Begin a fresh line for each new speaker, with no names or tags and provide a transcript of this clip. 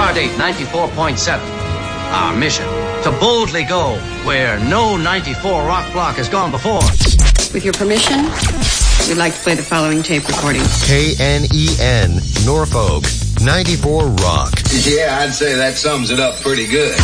Stardate 94.7. Our mission, to boldly go where no 94 rock block has gone before.
With your permission, we'd like to play the following tape recording.
KNEN, Norfolk, 94 Rock.
Yeah, I'd say that sums it up pretty good.